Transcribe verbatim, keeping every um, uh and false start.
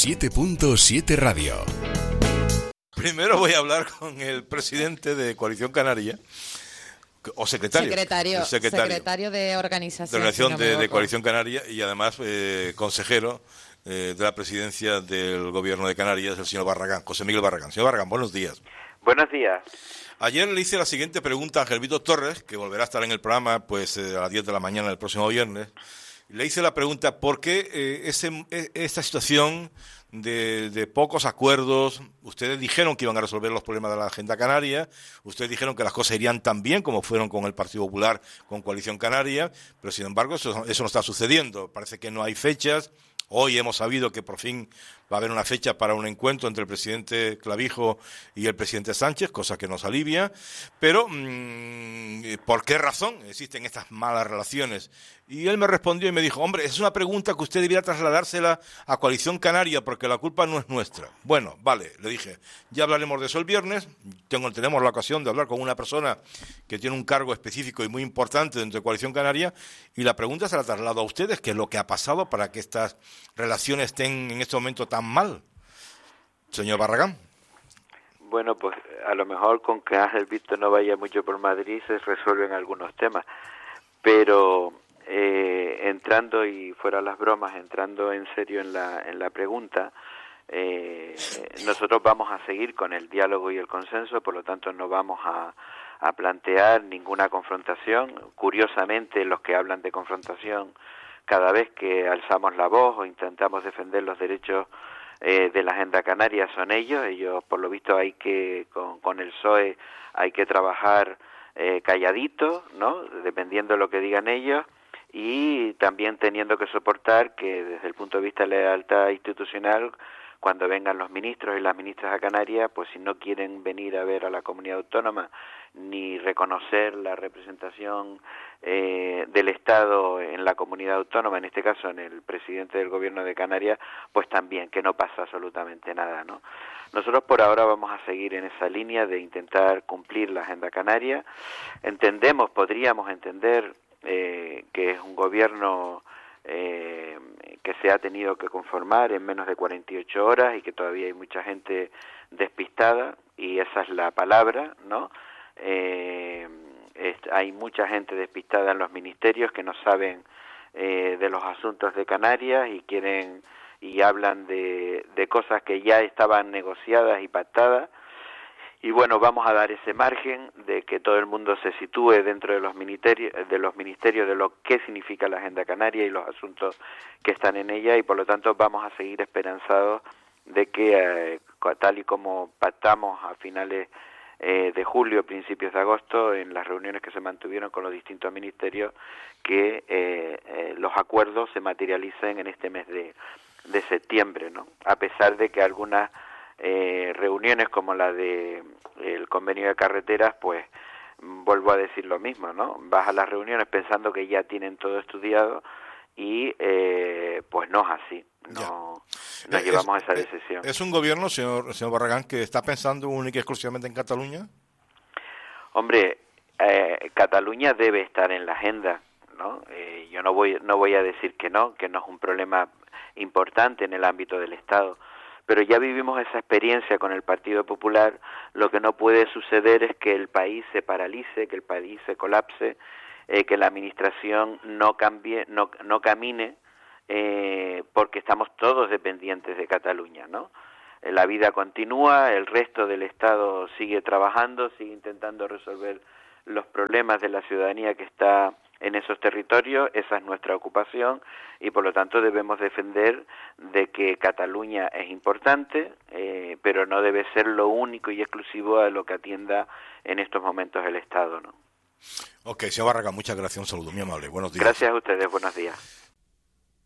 siete punto siete Radio. Primero voy a hablar con el presidente de Coalición Canaria, o secretario. Secretario, secretario, secretario de organización. De organización si no de, de Coalición Canaria y además eh, consejero eh, de la presidencia del Gobierno de Canarias, el señor Barragán, José Miguel Barragán. Señor Barragán, buenos días. Buenos días. Ayer le hice la siguiente pregunta a Ángel Víctor Torres, que volverá a estar en el programa pues eh, a las diez de la mañana el próximo viernes. Le hice la pregunta, ¿por qué eh, ese, esta situación de, de pocos acuerdos? Ustedes dijeron que iban a resolver los problemas de la agenda canaria, ustedes dijeron que las cosas irían tan bien como fueron con el Partido Popular, con Coalición Canaria, pero sin embargo eso, eso no está sucediendo. Parece que no hay fechas. Hoy hemos sabido que por fin va a haber una fecha para un encuentro entre el presidente Clavijo y el presidente Sánchez, cosa que nos alivia. Pero, mmm, ¿por qué razón existen estas malas relaciones? Y él me respondió y me dijo, hombre, es una pregunta que usted debiera trasladársela a Coalición Canaria porque la culpa no es nuestra. Bueno, vale, le dije, ya hablaremos de eso el viernes. Tengo, tenemos la ocasión de hablar con una persona que tiene un cargo específico y muy importante dentro de Coalición Canaria y la pregunta se la traslado a ustedes, ¿qué es lo que ha pasado para que estas relaciones estén en este momento tan mal? Señor Barragán. Bueno, pues a lo mejor con que Ángel Víctor no vaya mucho por Madrid se resuelven algunos temas, pero eh, entrando y fuera las bromas, entrando en serio en la en la pregunta, eh, nosotros vamos a seguir con el diálogo y el consenso, por lo tanto no vamos a, a plantear ninguna confrontación. Curiosamente, los que hablan de confrontación cada vez que alzamos la voz o intentamos defender los derechos eh, de la agenda canaria son ellos. Ellos, por lo visto, hay que con, con el P S O E hay que trabajar eh, calladito, ¿no? Dependiendo de lo que digan ellos y también teniendo que soportar que desde el punto de vista de la lealtad institucional, cuando vengan los ministros y las ministras a Canarias, pues si no quieren venir a ver a la comunidad autónoma ni reconocer la representación eh, del Estado en la comunidad autónoma, en este caso en el presidente del Gobierno de Canarias, pues también, que no pasa absolutamente nada, ¿no? Nosotros por ahora vamos a seguir en esa línea de intentar cumplir la agenda canaria. Entendemos, podríamos entender eh, que es un gobierno Eh, que se ha tenido que conformar en menos de cuarenta y ocho horas y que todavía hay mucha gente despistada, y esa es la palabra, ¿no? Eh, es, hay mucha gente despistada en los ministerios que no saben eh, de los asuntos de Canarias y quieren y hablan de, de cosas que ya estaban negociadas y pactadas. Y bueno, vamos a dar ese margen de que todo el mundo se sitúe dentro de los ministerios, de los ministerios de lo que significa la agenda canaria y los asuntos que están en ella, y por lo tanto vamos a seguir esperanzados de que, eh, tal y como pactamos a finales eh, de julio, principios de agosto, en las reuniones que se mantuvieron con los distintos ministerios, que eh, eh, los acuerdos se materialicen en este mes de, de septiembre, ¿no? A pesar de que algunas Eh, reuniones como la de el convenio de carreteras, pues vuelvo a decir lo mismo, ¿no? Vas a las reuniones pensando que ya tienen todo estudiado y eh, pues no es así, no, no es, llevamos esa decisión. ¿Es un gobierno, señor, señor Barragán, que está pensando única y exclusivamente en Cataluña? Hombre, eh, Cataluña debe estar en la agenda, ¿no? Eh, yo no voy, no voy a decir que no, que no es un problema importante en el ámbito del Estado, pero ya vivimos esa experiencia con el Partido Popular. Lo que no puede suceder es que el país se paralice, que el país se colapse, eh, que la administración no cambie, no, no camine, eh, porque estamos todos dependientes de Cataluña, ¿no? Eh, la vida continúa, el resto del Estado sigue trabajando, sigue intentando resolver los problemas de la ciudadanía que está en esos territorios. Esa es nuestra ocupación y por lo tanto debemos defender de que Cataluña es importante, eh, pero no debe ser lo único y exclusivo a lo que atienda en estos momentos el Estado, ¿no? Ok, señor Barragán, muchas gracias, un saludo muy amable, buenos días. Gracias a ustedes, buenos días.